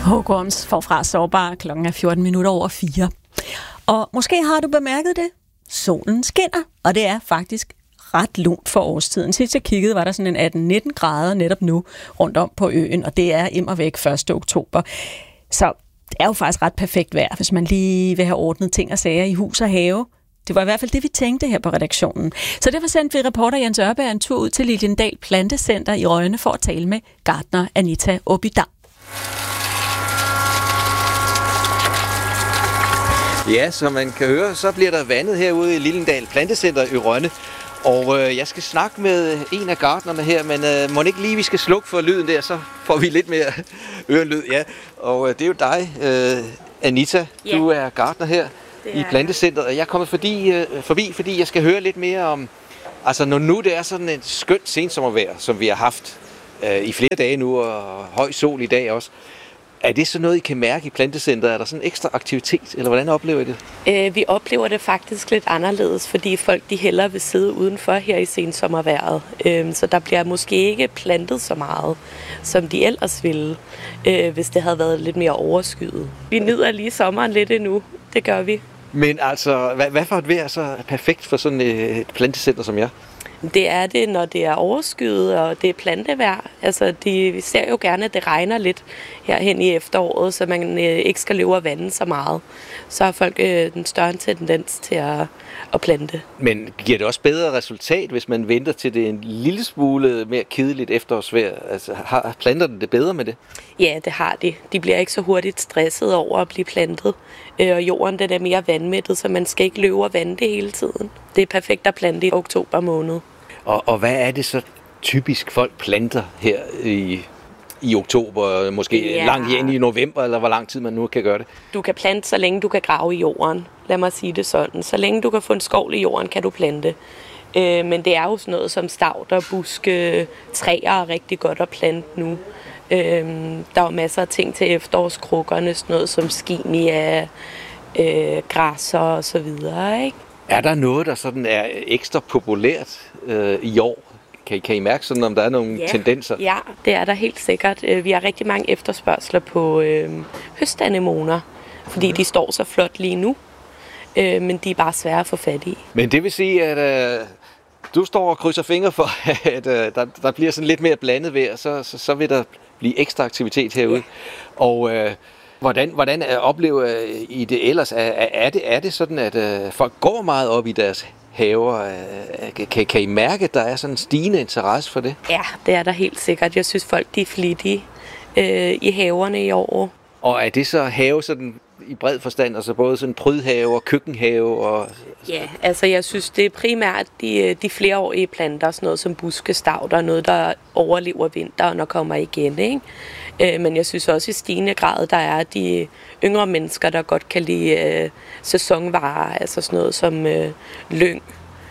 Hugorms forfra sårbar. Klokken er 14:04. Og måske har du bemærket det. Solen skinner, og det er faktisk ret lunt for årstiden. Sidst jeg kiggede, var der sådan en 18-19 grader netop nu rundt om på øen, og det er immervæk 1. oktober. Så det er jo faktisk ret perfekt vejr, hvis man lige vil have ordnet ting og sager i hus og have. Det var i hvert fald det, vi tænkte her på redaktionen. Så derfor sendte vi reporter Jens Ørberg en tur ud til Liliendal Plantecenter i Rønne for at tale med gartner Anita Obidam. Ja, som man kan høre, så bliver der vandet herude i Liliendal Plantecenter i Rønne. Og jeg skal snakke med en af gartnerne her, men må ikke lige, vi skal slukke for lyden der, så får vi lidt mere ørenlyd. Ja. Og det er jo dig, Anita. Ja. Du er gartner her i Plantecenteret, og jeg er kommet forbi, fordi jeg skal høre lidt mere om, altså når nu det er sådan et skønt sensommervejr, som vi har haft i flere dage nu, og høj sol i dag også. Er det så noget, I kan mærke i Plantecenteret? Er der sådan en ekstra aktivitet, eller hvordan oplever I det? Vi oplever det faktisk lidt anderledes, fordi folk de hellere vil sidde udenfor her i sensommervejret. Så der bliver måske ikke plantet så meget, som de ellers ville, hvis det havde været lidt mere overskyet. Vi nyder lige sommeren lidt endnu. Det gør vi. Men altså, hvad for et vejr er så perfekt for sådan et plantecenter som jer? Det er det, når det er overskyet, og det er plantevejr. Altså, vi ser jo gerne, at det regner lidt herhen i efteråret, så man ikke skal løbe og vande så meget. Så har folk en større tendens til at plante. Men giver det også bedre resultat, hvis man venter til det en lille smule mere kedeligt efterårsvejr? Altså, har planterne det bedre med det? Ja, det har de. De bliver ikke så hurtigt stresset over at blive plantet. Og jorden den er mere vandmættet, så man skal ikke løbe og vande det hele tiden. Det er perfekt at plante i oktober måned. Og hvad er det så typisk folk planter her i oktober, måske langt ind i november, eller hvor lang tid man nu kan gøre det? Du kan plante, så længe du kan grave i jorden. Lad mig sige det sådan. Så længe du kan få en skovl i jorden, kan du plante. Men det er jo sådan noget som stauder, buske, træer er rigtig godt at plante nu. Der er masser af ting til efterårskrukkerne, sådan noget som skinia, græsser og så videre, ikke? Er der noget, der sådan er ekstra populært i år? Kan I mærke sådan, om der er nogle tendenser? Ja, det er der helt sikkert. Vi har rigtig mange efterspørgsler på høstanemoner, fordi de står så flot lige nu, men de er bare svære at få fat i. Men det vil sige, at du står og krydser fingre for, at der bliver sådan lidt mere blandet vejr, så vil der blive ekstra aktivitet herude. Ja. Og hvordan oplever I det ellers? Er det sådan, at folk går meget op i deres haver? Kan I mærke, at der er sådan en stigende interesse for det? Ja, det er der helt sikkert. Jeg synes, folk de er flittige i haverne i år. Og er det så have sådan i bred forstand, altså både sådan prydhave og køkkenhave? Og... Ja, altså jeg synes, det er primært de flereårige planter, sådan noget som buskestauder, noget der overlever vinteren og kommer igen, ikke? Men jeg synes også i stigende grad, der er de yngre mennesker, der godt kan lide sæsonvarer, altså sådan noget som lyng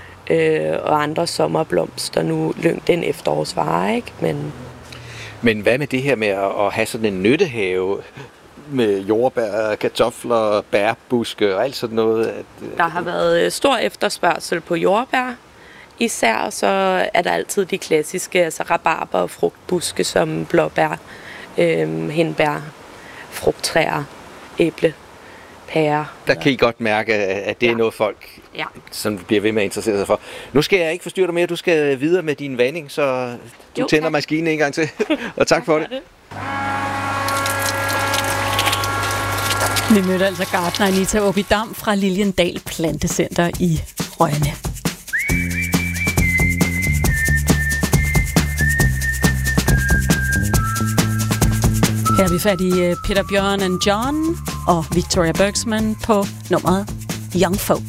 og andre sommerblomster. Nu lyng, det er en efterårsvare, ikke? Men hvad med det her med at have sådan en nyttehave med jordbær, kartofler, bærbuske og alt sådan noget? Der har været stor efterspørgsel på jordbær. Især så er der altid de klassiske, altså rabarber og frugtbuske som blåbær, hindbær, frugttræer, æble, pære. Der kan I godt mærke, at det er noget folk, som bliver ved med at interessere sig for. Nu skal jeg ikke forstyrre dig mere, du skal videre med din vanding, så du tænder maskinen en gang til. Og tak for det. Vi mødte altså gartner Anita Obidam fra Liliendal Plantecenter i Rønne. Her er vi fat i Peter Bjørn and John og Victoria Bergsman på nummeret Young Folk.